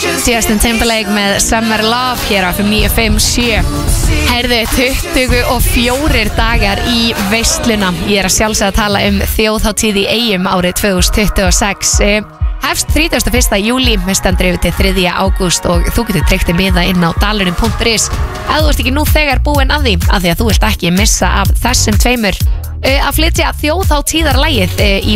Justin Timberlake með Summer Love hér á FM 957. Herðu, 24 dagar í veisluna. Ég að sjálfsögða að tala þjóðhátíð í Eyjum árið 2026. Hefst 31. júlí, stendur yfir til 3. ágúst og þú getur tryggt miða inn á dalurinn.is ef þú ert ekki nú þegar búinn að því að þú vilt ekki missa af þessum tveimur. Að flytja þjóðhátíðarlagið í